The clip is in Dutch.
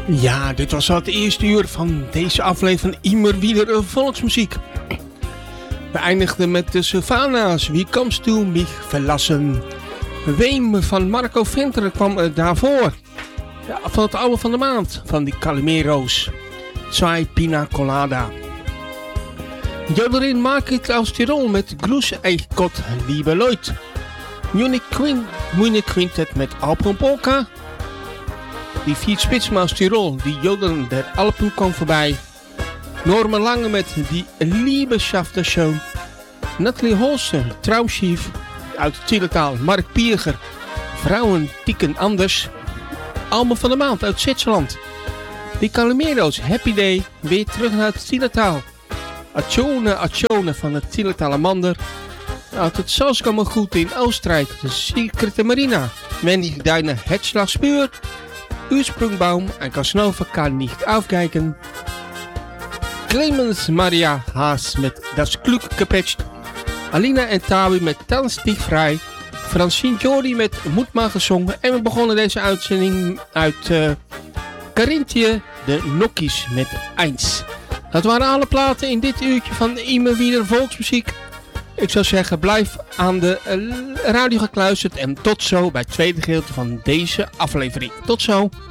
Ja, dit was al het eerste uur van deze aflevering van Immer Wieder Volksmuziek. We eindigden met de Sylvana's, Wie Comes to Mich Verlassen. Weem van Marco Vinteren kwam er daarvoor. Ja, van het oude van de maand, van die Calimero's. Zwei Pina Colada. Jodelin Market aus Tirol met Gruß euch Gott, liebe Leute. Munich Quintet met Alpenpolka. Die Fiat Spitsma aus Tirol, die Joden der Alpen kwam voorbij. Norman Lange met die Liebeschaft Show. Nathalie Holster, Traumschief uit de Zillertaal. Mark Pierger, Vrouwen Tieken Anders. Alma van der Maand uit Zwitserland. Die Calimero's, Happy Day, weer terug naar het Zillertaal. Accione van het Zillertaal Mander. Uit het Salzkammergut in Oostenrijk, de Secrete Marina. Wendy Deine Herzschlagspuur. Ursprungbaum en Casanova kan niet afkijken. Clemens Maria Haas met Das Glück gepatcht. Alina en Tawi met Tanz dich frei. Francine Jordi met Moet maar gezongen. En we begonnen deze uitzending uit Carinthië, de Nokkies met Eins. Dat waren alle platen in dit uurtje van Immer Wieder Volksmuziek. Ik zou zeggen, blijf aan de radio gekluisterd en tot zo bij het tweede gedeelte van deze aflevering. Tot zo!